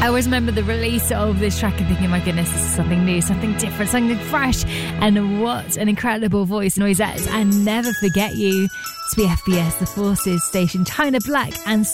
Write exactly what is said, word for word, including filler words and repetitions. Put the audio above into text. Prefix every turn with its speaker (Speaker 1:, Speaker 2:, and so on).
Speaker 1: I always remember the release of this track and thinking, my goodness, this is something new, something different, something fresh. And what an incredible voice, Noisettes. And Never Forget You to be F B S, the Forces station. China Black and